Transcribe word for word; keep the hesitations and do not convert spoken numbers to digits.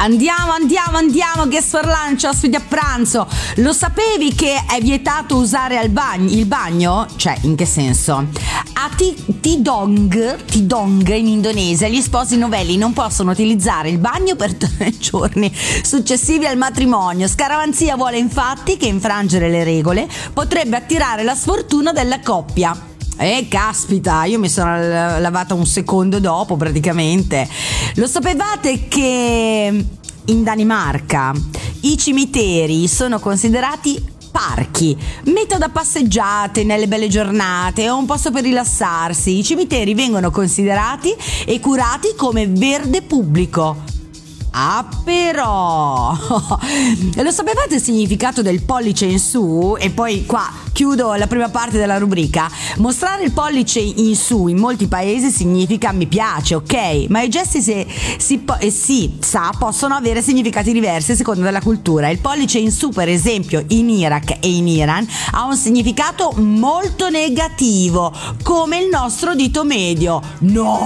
Andiamo, andiamo, andiamo, guest for lunch, ospiti a pranzo. Lo sapevi che è vietato usare al bagno, il bagno? Cioè, in che senso? A Tidong, Tidong in Indonesia, gli sposi novelli non possono utilizzare il bagno per tre giorni successivi al matrimonio. Scaramanzia vuole infatti che infrangere le regole potrebbe attirare la sfortuna della coppia. Eh, caspita, io mi sono lavata un secondo dopo praticamente. Lo sapevate che in Danimarca i cimiteri sono considerati parchi, meta da passeggiate nelle belle giornate o un posto per rilassarsi? I cimiteri vengono considerati e curati come verde pubblico. Ah, però lo sapevate il significato del pollice in su? E poi qua chiudo la prima parte della rubrica. Mostrare il pollice in su in molti paesi significa mi piace, ok, ma i gesti se, si, po- eh, si sa possono avere significati diversi a seconda della cultura. Il pollice in su, per esempio, in Iraq e in Iran ha un significato molto negativo, come il nostro dito medio. No!